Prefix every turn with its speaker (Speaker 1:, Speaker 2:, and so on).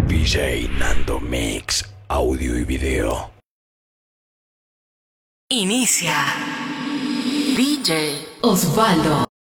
Speaker 1: DJ Nando Mix, audio y video.
Speaker 2: Inicia DJ Osvaldo.